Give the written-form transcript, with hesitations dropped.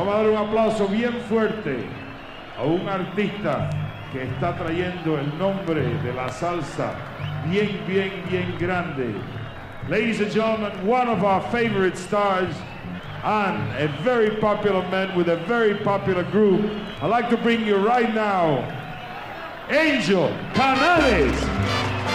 Vamos a dar un aplauso bien fuerte a un artista que está trayendo el nombre de la salsa bien, bien, bien grande. Ladies and gentlemen, one of our favorite stars and a very popular man with a very popular group. I'd like to bring you right now, Angel Canales.